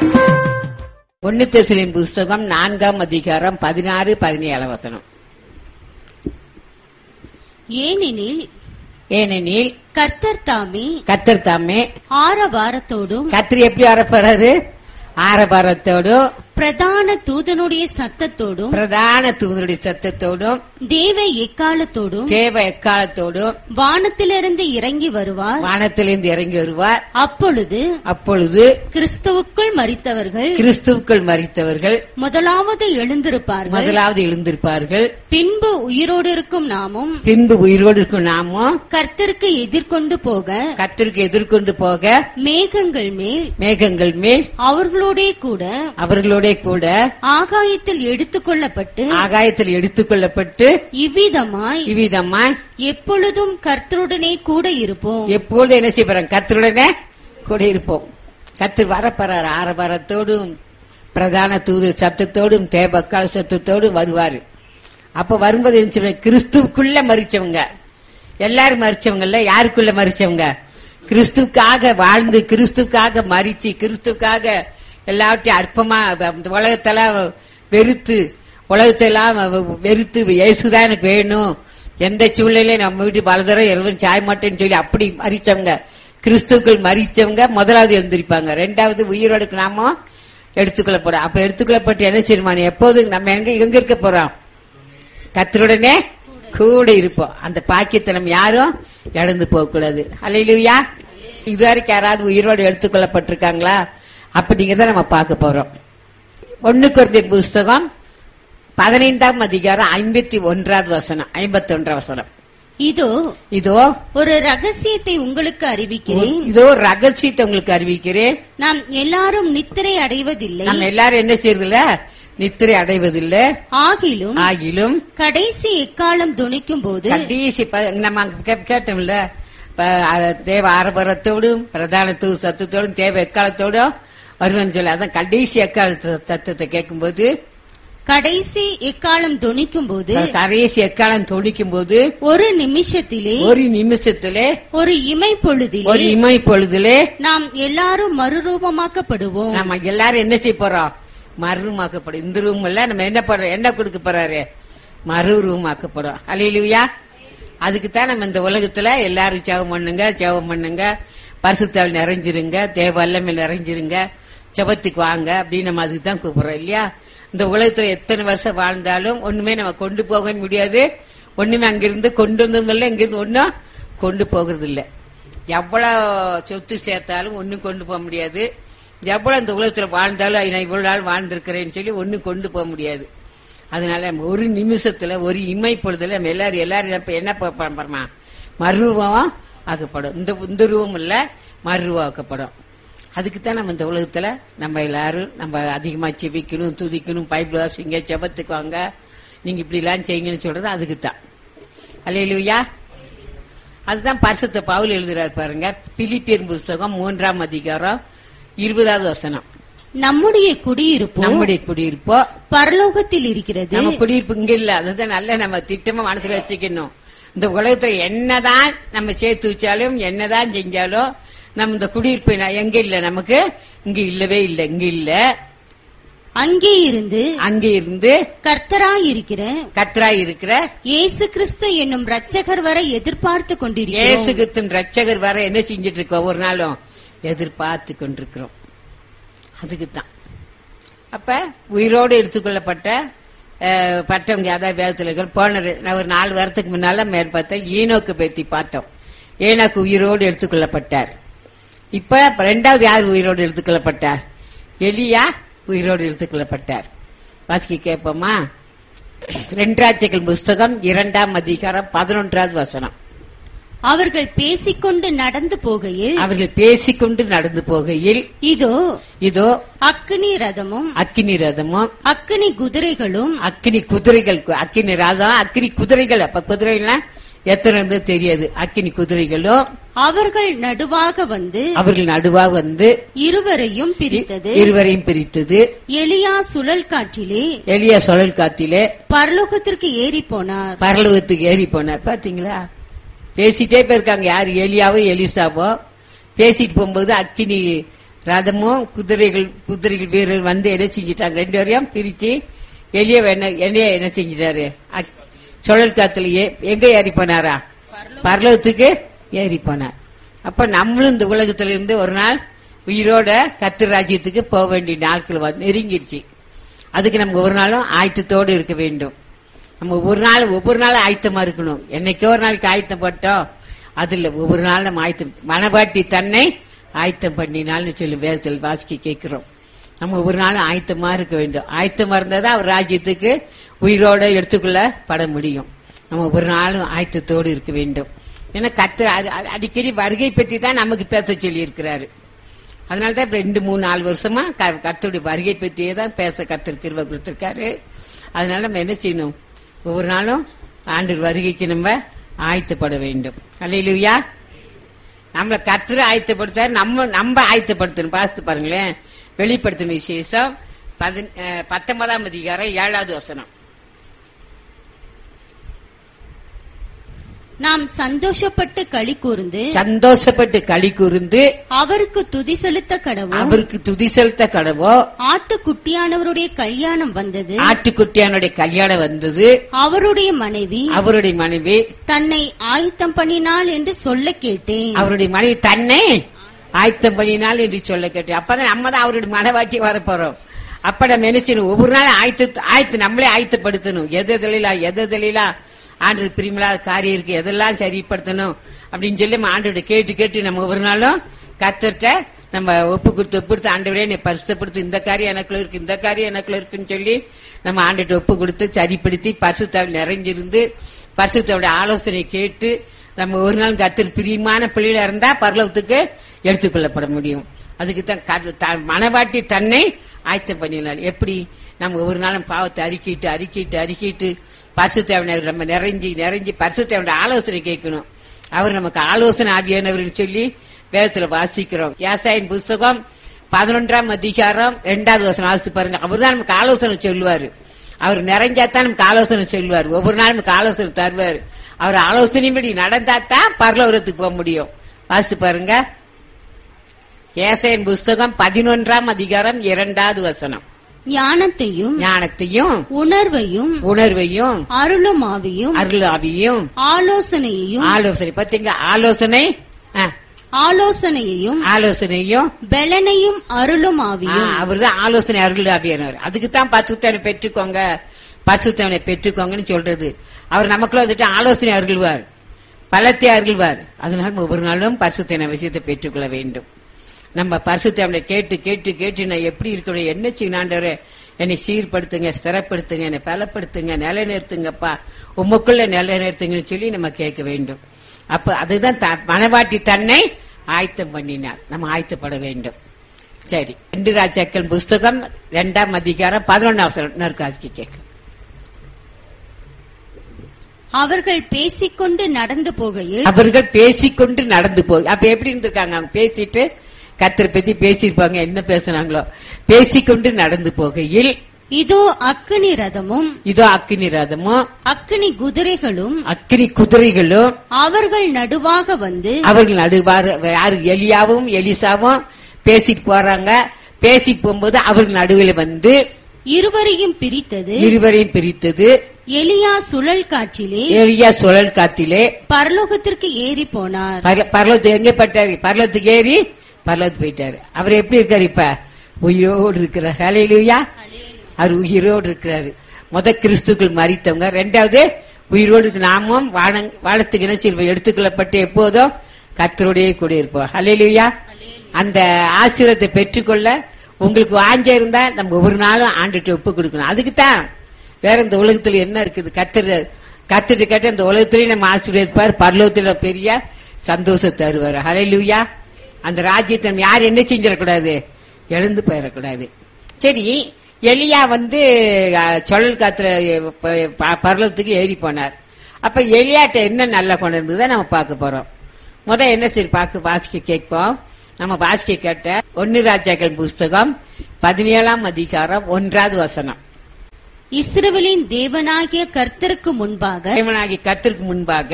ஒன்னு தெசலோனிக்கேயர் புஸ்தகம் 4ஆம் அதிகாரம் 16-17 வசனம். ஏனெனில் கர்த்தர் தாமே ஆரவாரத்தோடும், கர்த்தர் எப்படி ஆரப்பறாரு? ஆரவாரத்தோடும் பிரதான தூதனுடைய சத்தத்தோடும் தேவ எக்காலத்தோடும் வானத்திலிருந்து இறங்கி வருவார். அப்பொழுது கிறிஸ்துவுக்குள் மரித்தவர்கள் முதலாவது எழுந்திருப்பார்கள். பின்பு உயிரோடு இருக்கும் நாமும் கர்த்தருக்கு எதிர்கொண்டு போக மேகங்கள் மேல் அவர்களோடே கூட ஆகாயத்தில் எடுத்துக்கொள்ளப்பட்டு இவ்விதமாய் எப்பொழுதும் கர்த்தருடனே கூட இருப்போம். எப்பொழுதும் என்ன செய்யறோம்? கர்த்தருடனே கூட இருப்போம். கர்த்தர் வரப்போறார். ஆரவாரத்தோடும் பிரதான தூதர் சத்தத்தோடும் தேவக்கால சத்தத்தோடும் வருவாரு. அப்ப வரும்போது என்ன சொல்ற? கிறிஸ்துவுக்குள்ள மரிச்சவங்க எல்லாரும் மரிச்சவங்கல்ல. யாருக்குள்ள மரிச்சவங்க? கிறிஸ்துக்காக வாழ்ந்து, கிறிஸ்துக்காக மரிச்சு, கிறிஸ்துக்காக எல்லாவற்றையும் அற்பமா உலகத்தெல்லாம் வெறுத்து இயேசுதான் எனக்கு வேணும், எந்த சூழ்நிலையில நம்ம வீட்டு பலதரம் எல்லாம் சாய மாட்டேன்னு சொல்லி அப்படி மரிச்சவங்க, கிறிஸ்துக்கள் மரிச்சவங்க முதலாவது எழுந்திருப்பாங்க. ரெண்டாவது உயிரோடுக்கு நாம எடுத்துக்கொள்ள போறோம். அப்ப எடுத்துக்கொள்ளப்பட்டு என்ன செய்யணும்? எப்போது நம்ம எங்க இருக்க போறோம்? கர்த்தருடனே கூட இருப்போம். அந்த பாக்கியத்தை நம்ம யாரும் இழந்து போக கூடாது. அல்லேலூயா. இதுவரைக்கும் யாராவது உயிரோடு எடுத்துக்கொள்ளப்பட்டிருக்காங்களா? அப்படிங்கறத நம்ம பார்க்க போறோம். 1 கொரிந்தியர் புஸ்தகம் 15ஆம் அதிகாரம் 51வது வசனம் 51 வசனம். இதோ ஒரு ரகசியத்தை உங்களுக்கு அறிவிக்கிறேன். நாம் எல்லாரும் நித்திரை அடைவதில்லை. நம்ம எல்லாரும் என்ன செய்யறதில்ல? நித்திரை அடைவதில்லை. ஆகிலும் கடைசி எக்காலம் துணிக்கும் போது, நம்ம கேட்டோம்ல, தேவ ஆரவாரத்தோடும் பிரதான தூதர் சத்தத்தோடும் தேவ எக்காலத்தோடும் வருவேன்னு சொல்லி, அதான் கடைசி எக்கால சத்தத்தை கேட்கும்போது, கடைசி எக்காலம் துணிக்கும் போது ஒரு நிமிஷத்திலே ஒரு இமை பொழுதிலே நாம் எல்லாரும் மறுரூபமாக்கப்படுவோம். நம்ம எல்லாரும் என்ன செய்ய போறோம்? மறுரூபமாக்கப்படும். இந்த ரூம்ல நம்ம என்ன பண்றோம்? என்ன கொடுக்க போறாரு? மறுரூபமாக்கப்படும். அல்லேலூயா. அதுக்குத்தான் நம்ம இந்த உலகத்துல எல்லாரும் ஜெபம் பண்ணுங்க, பரிசுத்தாவில் நிறைஞ்சிருங்க, தேவ வல்லமையில் நிறைஞ்சிருங்க, ஜெபத்துக்கு வாங்க அப்படின்னு நம்ம அதுக்கு தான் கூப்பிடுறோம் இல்லையா? இந்த உலகத்துல எத்தனை வருஷம் வாழ்ந்தாலும் ஒண்ணுமே நம்ம கொண்டு போக முடியாது. ஒண்ணுமே அங்கிருந்து கொண்டு வந்ததில்லை, இங்கிருந்து ஒன்னும் கொண்டு போகிறது இல்லை. எவ்வளவு சொத்து சேர்த்தாலும் ஒன்னும் கொண்டு போக முடியாது. எவ்வளவு இந்த உலகத்துல வாழ்ந்தாலும் நான் இவ்வளவு நாள் வாழ்ந்திருக்கிறேன்னு சொல்லி ஒன்னும் கொண்டு போக முடியாது. அதனால ஒரு நிமிஷத்துல ஒரு இமை பொழுதுல நம்ம எல்லாரும் என்ன பண்றோமா? மறுரூபம் ஆக்கப்படும். இந்த ரூபம் இல்ல, மறுரூபம் ஆக்கப்படும். அதுக்குத்தான் நம்ம இந்த உலகத்துல நம்ம எல்லாரும் நம்ம அதிகமா செபிக்கணும், துதிக்கணும், பைபிள் வாசிங்க, ஜெபத்துக்கு வாங்க, நீங்க இப்படி எல்லாம் செய்யுங்கன்னு சொல்றது அதுக்குத்தான். அல்லேலூயா. அதுதான் பரிசுத்த பவுல் எழுதுறாரு பாருங்க. பிலிப்பியர் புஸ்தகம் 3ஆம் அதிகாரம் 20வது வசனம். நம்முடைய குடியிருப்போ பரலோகத்தில் இருக்கிறது. நம்ம குடியிருப்பு இங்க இல்ல. அதுதான் நல்ல நம்ம திட்டமா மனசுல வச்சுக்கணும். இந்த உலகத்துல என்னதான் நம்ம சேர்த்து வச்சாலும் என்னதான் செஞ்சாலும் நம்ம இந்த குடியிருப்பு எங்க இல்ல, நமக்கு இங்க இல்லவே இல்லை. இங்க இல்ல, அங்கே இருந்து கர்த்தராய் இருக்கிற இயேசு கிறிஸ்து என்னும் ரட்சகர் வர எதிர்பார்த்து கொண்டிருக்கிறோம். இயேசு கிறிஸ்து ரட்சகர் வர என்ன செஞ்சிட்டு இருக்கோம்? ஒரு நாளும் எதிர்பார்த்து கொண்டிருக்கிறோம். அதுக்குத்தான் அப்ப உயிரோடு எடுத்துக்கொள்ளப்பட்ட பட்டவங்க அதாவது வேதத்துல போன ஒரு 4 வாரத்துக்கு முன்னால மேற்பட்ட ஈனோக்கு பத்தி பார்த்தோம். ஏனோக்கு உயிரோடு எடுத்துக்கொள்ளப்பட்டார். இப்ப 2வது யார் உயிரோடு எடுத்துக்கொள்ளப்பட்டார்? எலியா உயிரோடு எடுத்துக்கொள்ளப்பட்டார். வாசிக்க கேட்போமா? 2 ராஜ்யங்கள் புஸ்தகம் 2ஆம் அதிகாரம் 11வது வசனம். அவர்கள் பேசிக்கொண்டு நடந்து போகையில் இதோ அக்கினி ரதமும் அக்கினி குதிரைகள். அக்கினி ரதம், அக்கினி குதிரைகள். அப்ப குதிரைகள் எத்தனை தெரியாது. அக்கினி குதிரைகளும் அவர்கள் நடுவாக வந்து இருவரையும் பிரித்தது. எலியா சுழல் காற்றிலே பரலோகத்திற்கு ஏறி போனார். பாத்தீங்களா? பேசிட்டே போயிருக்காங்க. யாரு? எலியாவோ எலிசாவோ பேசிட்டு போகும்போது அக்கினி ரதமும் குதிரைகள் வீரர் வந்து என்ன செஞ்சிட்டாங்க, 2 பேரையும் பிரிச்சு எலியா என்ன செஞ்சிட்டாரு, சுழல் காத்துல எங்க ஏறி போனாரா, பரலோகத்துக்கு ஏறி போனார். அப்ப நம்மளும் இந்த உலகத்துல இருந்து ஒரு நாள் உயிரோட கர்த்தர் ராஜ்யத்துக்கு போக வேண்டிய நாட்கள் நெருங்கிருச்சு. அதுக்கு நம்ம ஒவ்வொரு நாளும் ஆயத்தத்தோடு இருக்க வேண்டும். நம்ம ஒவ்வொரு நாளும் ஆயத்தமா இருக்கணும். என்னைக்கோ ஒரு நாளைக்கு ஆயத்தப்பட்டோம் அதுல ஒவ்வொரு நாள் நம்ம மனவாட்டி தன்னை ஆயத்தம் பண்ணினால்னு சொல்லி வேதத்தில் வாசிக்க கேட்கிறோம். நம்ம ஒவ்வொரு நாளும் ஆயத்தமா இருக்க வேண்டும். ஆயத்தமா இருந்தாதான் அவர் ராஜ்யத்துக்கு உயிரோட எடுத்துக்கொள்ள பட முடியும். நம்ம ஒவ்வொரு நாளும் ஆயத்தத்தோடு இருக்க வேண்டும். ஏன்னா கர்த்தர் அடிக்கடி வருகை பற்றி தான் நமக்கு பேச சொல்லி இருக்கிறாரு. அதனாலதான் 2-3-4 வருஷமா கர்த்தருடைய வருகை பற்றியே தான் பேச கர்த்தர் கிருபை கொடுத்திருக்காரு. அதனால நம்ம என்ன செய்யணும், ஒவ்வொரு நாளும் ஆண்டவர் வருகைக்கு நம்ம ஆயத்தப்பட வேண்டும். அல்லேலூயா. நம்மள கர்த்தர் ஆயத்தப்படுத்த நம்ம ஆயத்தப்படுத்தணும். பார்த்து பாருங்களேன், வெளிப்படுத்தின விசேஷம் 19ஆம் அதிகாரம் 7வது வசனம். நாம் சந்தோஷப்பட்டு களி கூர்ந்து அவருக்கு துதி செலுத்த கடவோ. ஆட்டுக்குட்டியானவருடைய கல்யாணம் வந்தது. அவருடைய மனைவி தன்னை ஆயத்தம் பண்ணினாள் என்று சொல்ல கேட்டேன். அவருடைய மனைவி தன்னை ஆயத்தம் பண்ணினாள் என்று சொல்ல கேட்டேன். அப்பதான் நம்ம தான் அவருடைய மனவாட்டி வரப்போறோம். அப்ப நம்ம என்ன செய்யணும், ஒவ்வொரு நாளும் ஆயத்து நம்மளே ஆயத்தப்படுத்தணும். எதெல்லாம் ஆண்டு பிரிமில்லாத காரியம் இருக்கு, எதெல்லாம் சரிப்படுத்தணும் அப்படின்னு சொல்லி நம்ம ஆண்டோட கேட்டு நம்ம ஒவ்வொரு நாளும் கர்த்தர்ட்ட நம்ம ஒப்பு கொடுத்து ஆண்டவரே என்னை பரிசுத்தப்படுத்தி, இந்த காரியம் எனக்குள்ள இருக்கு, இந்த காரியம் எனக்குள்ள இருக்குன்னு சொல்லி நம்ம ஆண்டுகிட்ட ஒப்பு கொடுத்து சரிப்படுத்தி பரிசுத்தாவில் நிறைஞ்சிருந்து பரிசுத்தாவுடைய ஆலோசனை கேட்டு நம்ம ஒரு நாள் கர்த்தர் பிரியமான பிள்ளைகளா இருந்தா பரலோகத்துக்கு எடுத்துக்கொள்ளப்பட முடியும். அதுக்கு தான் மனவாட்டி தன்னை ஆயத்தம் பண்ணினார். எப்படி நம்ம ஒவ்வொரு நாளும் பாவத்தை அறிக்கிட்டு பரிசுத்தாவினை நம்ம நிறைஞ்சி பரிசுத்தாவுடைய ஆலோசனை கேட்கணும். அவர் நமக்கு ஆலோசனை ஆவியானவர் சொல்லி வேதத்துல வாசிக்கிறோம். ஏசாயின் புஸ்தகம் 11ஆம் அதிகாரம் 2வது வசனம் வாசித்து பாருங்க. அவர் தான் நமக்கு ஆலோசனை சொல்லுவாரு. அவர் நிறைஞ்சாத்தான் நமக்கு ஆலோசனை சொல்லுவார். ஒவ்வொரு நாளும் நமக்கு ஆலோசனை தருவார். அவர் ஆலோசனைப்படி நடந்தாத்தான் பரலோகத்துக்கு போக முடியும். வாசித்து பாருங்க. ஏசாயின் புஸ்தகம் 11ஆம் அதிகாரம் 2வது வசனம். ஞானத்தையும் உணர்வையும் அருளாவியும் ஆலோசனை பாத்தீங்க, ஆலோசனையையும் பலனையும் அருளுமாவியும். அவர்தான் ஆலோசனை அருளாவியானவர். அதுக்குத்தான் பரிசுத்தவனை பெற்றுக்கோங்கன்னு சொல்றது. அவர் நமக்குள்ள வந்துட்டு ஆலோசனை அருள்வார், பலத்தை அருள்வார். அதனால ஒவ்வொரு நாளும் பரிசுத்தவனை விஷயத்தை பெற்றுக்கொள்ள வேண்டும். நம்ம பரிசுத்தவனை கேட்டு நான் எப்படி இருக்கணும், என்ன செய்யணாண்டவரே, என்னை சீர்படுத்துங்க, ஸ்திரப்படுத்துங்க, என்னை பலப்படுத்துங்க, நிலைநிறுத்துங்கப்பா, உமக்குள்ள நிலைநிறுத்துங்கன்னு சொல்லி நம்ம கேட்க வேண்டும். அப்ப அதுதான் மனவாட்டி தன்னை ஆயத்தம் பண்ணினார். நம்ம ஆயத்தப்பட வேண்டும். சரி, 2 ராஜாக்கள் புஸ்தகம் 2ஆம் அதிகாரம் 11ஆம் வசனம் கேட்க. அவர்கள் பேசிக்கொண்டு நடந்து போகையில் அப்ப எப்படி இருந்திருக்காங்க, அவங்க பேசிட்டு கர்த்தரை பத்தி பேசியிருப்பாங்க. என்ன பேசினாங்களோ, பேசிக்கொண்டு நடந்து போகையில் இதோ அக்கினி ரதமும் அக்கினி குதிரைகளும் அவர்கள் நடுவாக வந்து யாரு, எலியாவும் எலிசாவும் பேசிட்டு போறாங்க. பேசிட்டு போகும்போது அவர்கள் நடுவில் வந்து இருவரையும் பிரித்தது. எலியா சுழல் காற்றிலே பரலோகத்திற்கு ஏறி போனார். பரலோகத்துக்கு எங்க போயிட்டாரு? பரலோகத்துக்கு ஏறி பரலோகத்துக்கு போயிட்டாரு. அவர் எப்படி இருக்காரு? இப்ப உயிரோடு இருக்கிறார். ஹல்லேலூயா. அவர் உயிரோடு இருக்கிறாரு. கிறிஸ்துக்கள் மரித்தவங்க, 2வது உயிரோடு நாமும் வானத்துக்கு என்ன செய்வோம், எடுத்துக்கொள்ளப்பட்டு எப்போதும் கர்த்தரோடே கூட இருப்போம். ஹல்லேலூயா. அந்த ஆசீர்வாதத்தை பெற்றுக்கொள்ள உங்களுக்கு வாஞ்ச இருந்தா நம்ம ஒவ்வொரு நாளும் ஆண்டுட்டு ஒப்பு கொடுக்கணும். அதுக்குத்தான் வேற இந்த உலகத்துல என்ன இருக்குது, கர்த்தர் கேட்ட இந்த உலகத்திலேயே நம்ம ஆசீர்வதிப்பார், பரலோகத்துல பெரிய சந்தோஷத்தை தருவார். ஹல்லேலூயா. அந்த ராஜ்யத்தை யார் என்ன செஞ்சிடக்கூடாது, எழுந்து போயிடக்கூடாது. சரி, எலியா வந்து சுழல் காத்துல பரலோகத்துக்கு ஏறி போனார். அப்ப எலியாட்ட என்ன நல்ல குணம் இருந்ததை நம்ம பார்க்க போறோம். என்ன சரி வாசிக்க கேட்போம். நம்ம வாசிக்க கேட்ட 1 ராஜாக்கள் புஸ்தகம் 17ஆம் அதிகாரம் 1வது வசனம். இஸ்ரவேலின் தேவனாகிய கர்த்தருக்கு முன்பாக